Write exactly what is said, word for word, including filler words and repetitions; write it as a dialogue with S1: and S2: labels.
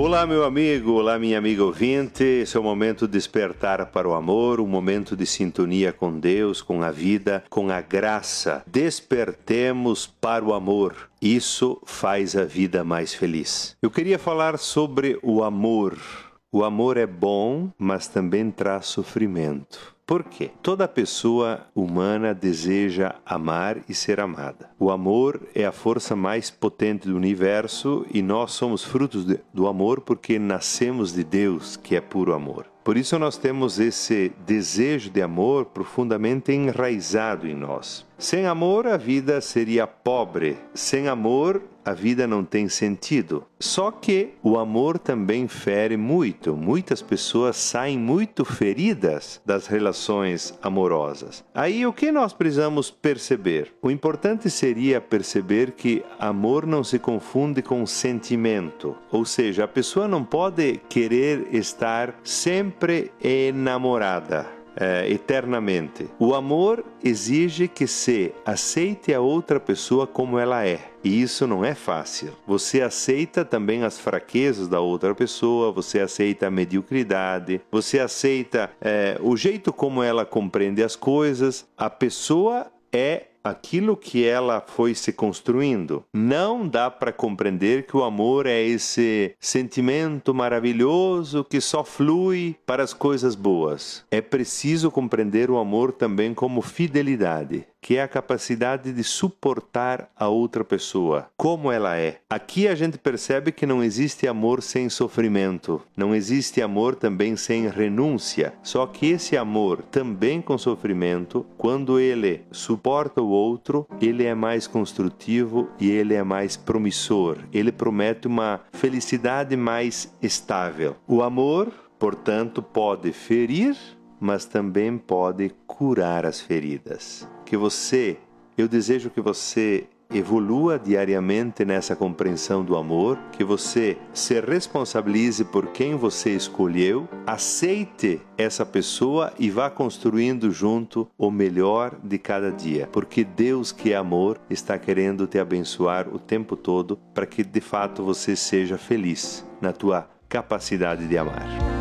S1: Olá, meu amigo, olá, minha amiga ouvinte. Esse é o momento de despertar para o amor, um momento de sintonia com Deus, com a vida, com a graça. Despertemos para o amor. Isso faz a vida mais feliz. Eu queria falar sobre o amor. O amor é bom, mas também traz sofrimento. Por quê? Toda pessoa humana deseja amar e ser amada. O amor é a força mais potente do universo e nós somos frutos de, do amor porque nascemos de Deus, que é puro amor. Por isso nós temos esse desejo de amor profundamente enraizado em nós. Sem amor, a vida seria pobre. Sem amor, a vida não tem sentido. Só que o amor também fere muito. Muitas pessoas saem muito feridas das relações amorosas. Aí o que nós precisamos perceber? O importante seria perceber que amor não se confunde com sentimento. Ou seja, a pessoa não pode querer estar sempre sempre enamorada, é, eternamente. O amor exige que se aceite a outra pessoa como ela é. E isso não é fácil. Você aceita também as fraquezas da outra pessoa, você aceita a mediocridade, você aceita é, o jeito como ela compreende as coisas. A pessoa é aquilo que ela foi se construindo. Não dá para compreender que o amor é esse sentimento maravilhoso que só flui para as coisas boas. É preciso compreender o amor também como fidelidade, que é a capacidade de suportar a outra pessoa, como ela é. Aqui a gente percebe que não existe amor sem sofrimento, não existe amor também sem renúncia. Só que esse amor, também com sofrimento, quando ele suporta o outro, ele é mais construtivo e ele é mais promissor. Ele promete uma felicidade mais estável. O amor, portanto, pode ferir, mas também pode curar as feridas. Que você, eu desejo que você evolua diariamente nessa compreensão do amor, que você se responsabilize por quem você escolheu, aceite essa pessoa e vá construindo junto o melhor de cada dia, porque Deus, que é amor, está querendo te abençoar o tempo todo para que de fato você seja feliz na tua capacidade de amar.